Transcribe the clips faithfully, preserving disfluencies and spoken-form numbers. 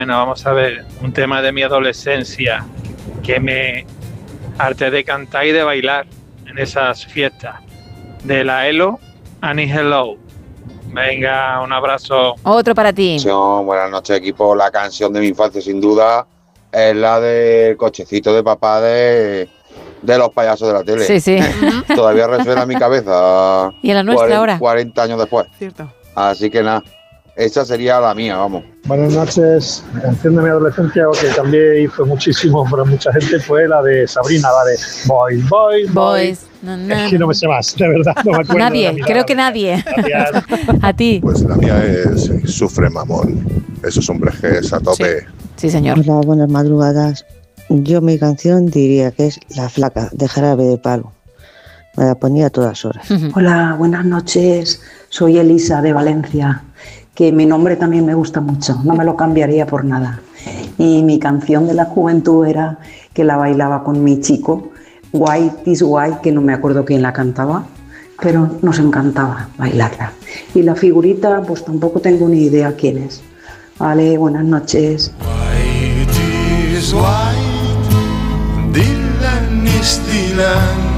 Bueno, vamos a ver, un tema de mi adolescencia que me harté de cantar y de bailar en esas fiestas. De la Elo, Annie Hello. Venga, un abrazo. Otro para ti. Buenas noches, equipo. La canción de mi infancia, sin duda, es la del cochecito de papá de, de los payasos de la tele. Sí, sí. Todavía resuena en mi cabeza. ¿Y en la nuestra cuarenta, ahora? cuarenta años después. Cierto. Así que nada, esa sería la mía, vamos. Buenas noches. La canción de mi adolescencia que cambié y fue muchísimo para mucha gente fue la de Sabrina, la de Boys, Boys, Boys. No, no, Es que no me sé más, de verdad, no me acuerdo. Nadie, creo que nadie. Gracias. A ti. Pues la mía es Sufre Mamón. Esos hombres G a tope. Sí, sí, señor. Hola, buenas madrugadas. Yo mi canción diría que es La Flaca, de Jarabe de Palo. Me la ponía a todas horas. Hola, buenas noches. Soy Elisa de Valencia, que mi nombre también me gusta mucho, no me lo cambiaría por nada. Y mi canción de la juventud era que la bailaba con mi chico, White is White, que no me acuerdo quién la cantaba, pero nos encantaba bailarla. Y la figurita, pues tampoco tengo ni idea quién es. Vale, buenas noches. White is white, Dylan is Dylan.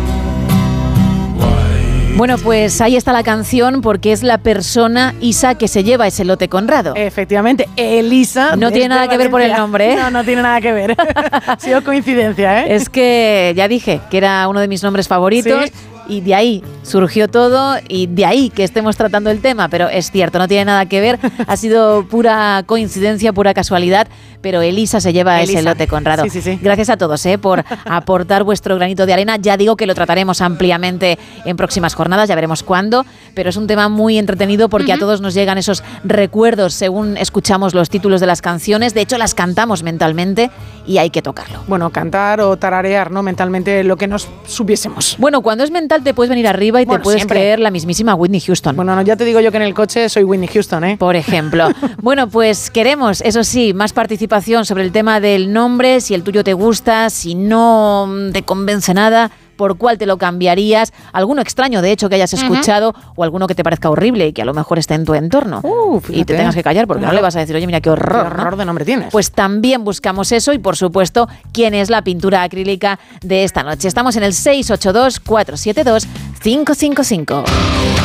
Bueno, pues ahí está la canción porque es la persona, Isa, que se lleva ese lote Conrado. Efectivamente, Elisa. No tiene nada que ver por el nombre, ¿eh? No, no tiene nada que ver. Ha sido coincidencia, ¿eh? Es que ya dije que era uno de mis nombres favoritos. ¿Sí? Y de ahí surgió todo y de ahí que estemos tratando el tema, pero es cierto, no tiene nada que ver, ha sido pura coincidencia, pura casualidad, pero Elisa se lleva Elisa. ese lote Conrado. Sí, sí, sí. Gracias a todos ¿eh? por aportar vuestro granito de arena, ya digo que lo trataremos ampliamente en próximas jornadas, ya veremos cuándo, pero es un tema muy entretenido porque uh-huh. a todos nos llegan esos recuerdos según escuchamos los títulos de las canciones, de hecho las cantamos mentalmente y hay que tocarlo. Bueno, cantar o tararear, ¿no? Mentalmente lo que nos supiésemos. Bueno, cuando es mental te puedes venir arriba y bueno, te puedes siempre. creer la mismísima Whitney Houston. Bueno, no, ya te digo yo que en el coche soy Whitney Houston, ¿eh? Por ejemplo. Bueno, pues queremos, eso sí, más participación sobre el tema del nombre, si el tuyo te gusta, si no te convence nada, por cuál te lo cambiarías, alguno extraño de hecho que hayas escuchado uh-huh. o alguno que te parezca horrible y que a lo mejor esté en tu entorno uh, y te tengas que callar porque claro. no le vas a decir, oye, mira qué horror, qué horror ¿no? de nombre tienes. Pues también buscamos eso y por supuesto quién es la pintura acrílica de esta noche. Estamos en el seis ocho dos, cuatro siete dos, cinco cinco cinco.